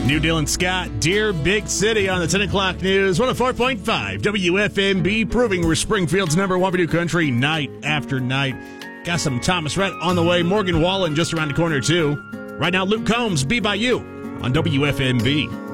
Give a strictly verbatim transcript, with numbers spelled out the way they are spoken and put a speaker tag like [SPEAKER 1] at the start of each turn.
[SPEAKER 1] New Dylan Scott, Dear Big City on the ten o'clock news. one oh four point five W F M B, proving we're Springfield's number one Purdue country night after night. Got some Thomas Rhett on the way. Morgan Wallen just around the corner, too. Right now, Luke Combs, Be By You on W F M B.